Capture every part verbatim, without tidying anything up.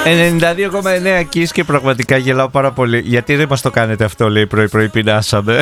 ενενήντα δύο κόμμα εννέα Kiss και πραγματικά γελάω πάρα πολύ. Γιατί δεν μας το κάνετε αυτό, λέει, πρωί-πρωί πεινάσαμε.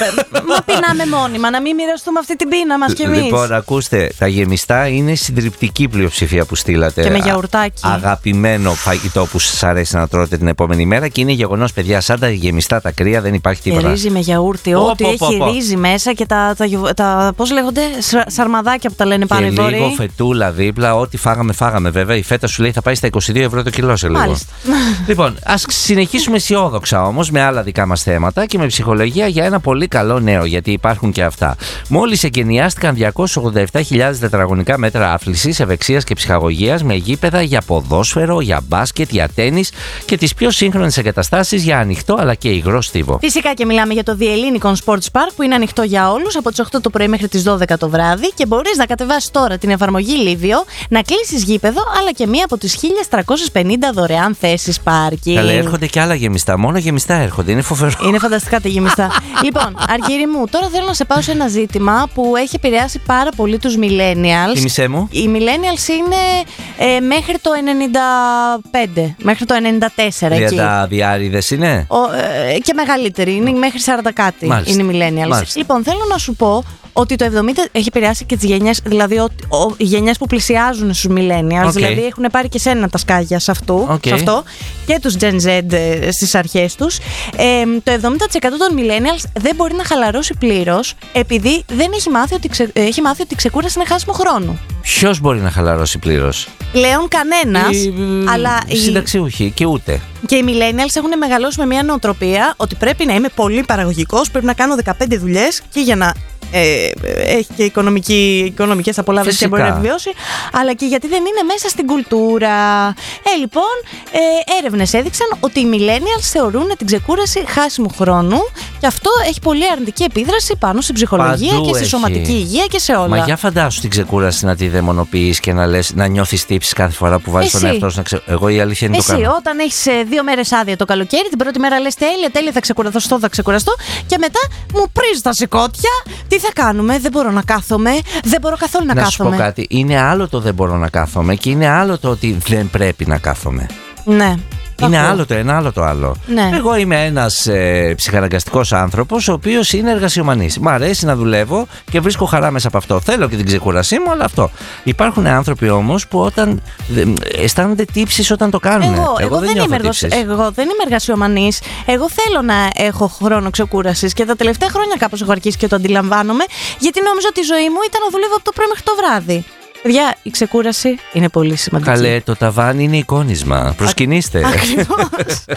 Μα πεινάμε μόνιμα, να μην μοιραστούμε αυτή την πείνα μας κι εμείς. Λοιπόν, ακούστε, τα γεμιστά είναι συντριπτική πλειοψηφία που στείλατε. Και με γιαουρτάκι. Αγαπημένο φαγητό που σας αρέσει να τρώτε την επόμενη μέρα και είναι γεγονός, παιδιά, σαν τα γεμιστά τα κρύα δεν υπάρχει τίποτα. Και ρύζι με γιαούρτι, ό,τι έχει ρύζι μέσα και τα, τα, τα πώς λέγονται, σαρμαδάκια που τα λένε πάνω οι βόρειοι. Και λίγο φετούλα δίπλα, ό,τι φάγαμε, φάγαμε βέβαια. Η φέτα σου λέει θα πάει στα είκοσι δύο ευρώ το κιλό σε λίγο. Μάλιστα. Λοιπόν, ας συνεχίσουμε αισιόδοξα όμως με άλλα δικά μας θέματα και με ψυχολογία για ένα πολύ καλό νέο, γιατί υπάρχουν και αυτά. Μόλις εγκαινιάστηκαν διακόσιες ογδόντα επτά χιλιάδες τετραγωνικά μέτρα άθλησης, ευεξίας και ψυχαγωγίας με γήπεδα για ποδόσφαιρο, για μπάσκετ, για τένις και τις πιο σύγχρονες εγκαταστάσεις για ανοιχτό αλλά και υγρό στίβο. Φυσικά και μιλάμε για το The Ellinikon Sports Park που είναι ανοιχτό για όλους από τις οκτώ το πρωί μέχρι τις δώδεκα το βράδυ και μπορείς να κατεβάσεις τώρα την εφαρμογή Livio, να κλείσεις γήπεδο αλλά και μία από τις χίλιες τριακόσιες πενήντα δωρεάν θέσεις πάρκινγκ. Καλέ, έρχονται και άλλα γεμιστά. Μόνο γεμιστά έρχονται. Είναι φοβερό. Είναι φανταστικά τα γεμιστά. Λοιπόν, Αργύρι μου, τώρα θέλω να σε πάω σε ένα ζήτημα που έχει επηρεάσει πάρα πολύ τους millennials. Θύμησέ μου. Οι millennials είναι ε, μέχρι το ενενήντα πέντε, μέχρι το ενενήντα τέσσερα εκεί. τριάντα διάριδες είναι. Ο, ε, και μεγαλύτεροι, είναι μέχρι σαράντα κάτι. Μάλιστα. Είναι οι millennials. Μάλιστα. Λοιπόν, θέλω να σου πω ότι το εβδομήντα έχει επηρεάσει και τις γενιές, δηλαδή ο, ο, οι γενιές που πλησιάζουν στους millennials, Okay. δηλαδή έχουν πάρει και σένα τα σκάγια σε, αυτού, Okay. σε αυτό και τους Gen Z ε, στις αρχές τους. Ε, το εβδομήντα τοις εκατό των millennials δεν μπορεί να χαλαρώσει πλήρως επειδή δεν έχει μάθει ότι, ξε, έχει μάθει ότι η ξεκούραση είναι χάσιμο χρόνου. Ποιος μπορεί να χαλαρώσει πλήρως? Πλέον κανένας, Οι, αλλά οι συνταξιούχοι και ούτε. Και οι millennials έχουν μεγαλώσει με μια νοοτροπία ότι πρέπει να είμαι πολύ παραγωγικός, πρέπει να κάνω δεκαπέντε δουλειές και για να ε, έχει και οικονομικές απολαύσεις και μπορεί να επιβιώσει, αλλά και γιατί δεν είναι μέσα στην κουλτούρα. Ε, λοιπόν, ε, έρευνες έδειξαν ότι οι millennials θεωρούν την ξεκούραση χάσιμου χρόνου και αυτό έχει πολύ αρνητική επίδραση πάνω στην ψυχολογία Παντού και στη έχει. σωματική υγεία και σε όλα. Μα για φαντάσου την ξεκούραση να τη δαιμονοποιείς και να, λες, να νιώθεις τύψεις κάθε φορά που βάζεις Εσύ. τον εαυτό σου να ξε... Εγώ η αλήθεια είναι Εσύ, το κάνω. όταν έχεις ε, δύο μέρες άδεια το καλοκαίρι, την πρώτη μέρα λες τέλεια, τέλεια, θα ξεκουραστώ, θα ξεκουραστώ. Και μετά μου πρίζει τα σηκώτια. Τι θα κάνουμε, δεν μπορώ να κάθομαι, δεν μπορώ καθόλου να, να κάθομαι. Να σου πω κάτι. Είναι άλλο το δεν μπορώ να κάθομαι και είναι άλλο το ότι δεν πρέπει να κάθομαι. Ναι. Είναι Αυτό. άλλο το ένα, άλλο το άλλο. Ναι. Εγώ είμαι ένας ε, ψυχαναγκαστικός άνθρωπος, ο οποίος είναι εργασιομανής. Μ' αρέσει να δουλεύω και βρίσκω χαρά μέσα από αυτό. Θέλω και την ξεκούρασή μου, αλλά αυτό. Υπάρχουν άνθρωποι όμως που όταν ε, αισθάνονται τύψεις όταν το κάνουν. Εγώ, εγώ, εγώ, δεν δεν είμαι εργασ... εγώ δεν είμαι εργασιομανής. Εγώ θέλω να έχω χρόνο ξεκούρασης και τα τελευταία χρόνια κάπως έχω αρχίσει και το αντιλαμβάνομαι, γιατί νόμιζα ότι η ζωή μου ήταν να δουλεύω από το πρωί μέχρι το βράδυ. Παιδιά, η ξεκούραση είναι πολύ σημαντική. Καλέ, το ταβάνι είναι εικόνισμα. Προσκυνήστε. Ακριβώς.